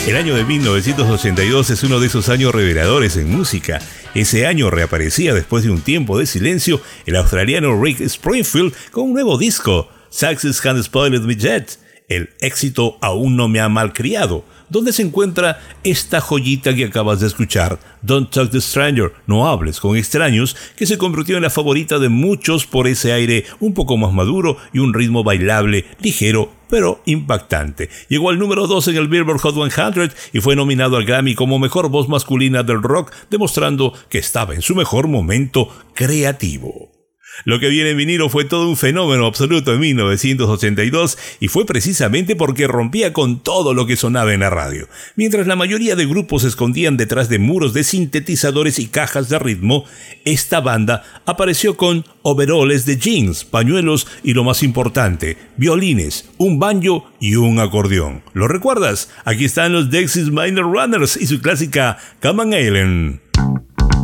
El año de 1982 es uno de esos años reveladores en música. Ese año reaparecía después de un tiempo de silencio el australiano Rick Springfield con un nuevo disco, Success Can't Spoil Me Yet. El éxito aún no me ha malcriado, donde se encuentra esta joyita que acabas de escuchar, Don't Talk to Stranger, no hables con extraños, que se convirtió en la favorita de muchos por ese aire un poco más maduro y un ritmo bailable, ligero, pero impactante. Llegó al número 2 en el Billboard Hot 100 y fue nominado al Grammy como mejor voz masculina del rock, demostrando que estaba en su mejor momento creativo. Lo que viene en vinilo fue todo un fenómeno absoluto en 1982 y fue precisamente porque rompía con todo lo que sonaba en la radio. Mientras la mayoría de grupos se escondían detrás de muros de sintetizadores y cajas de ritmo, esta banda apareció con overoles de jeans, pañuelos y lo más importante, violines, un banjo y un acordeón. ¿Lo recuerdas? Aquí están los Dexys Minor Runners y su clásica Come on Alien.